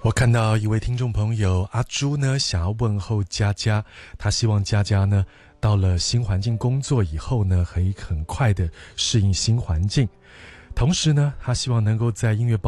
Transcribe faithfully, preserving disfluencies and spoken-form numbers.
我看到一位听众朋友阿朱呢，想要问候佳佳，他希望佳佳呢到了新环境工作以后呢，可以很快的适应新环境，同时呢，他希望能够在音乐